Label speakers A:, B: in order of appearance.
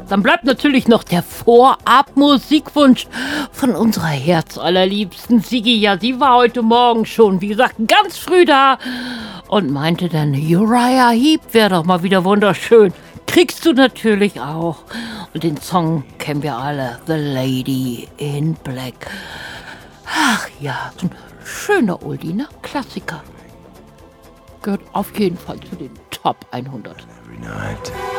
A: Dann bleibt natürlich noch der Vorab-Musikwunsch von unserer herzallerliebsten Sigi. Ja, sie war heute Morgen schon, wie gesagt, ganz früh da und meinte dann, Uriah Heep wäre doch mal wieder wunderschön. Kriegst du natürlich auch. Und den Song kennen wir alle, The Lady in Black. Ach ja, so ein schöner Oldie, ne? Klassiker. Gehört auf jeden Fall zu den Top 100.
B: Every night.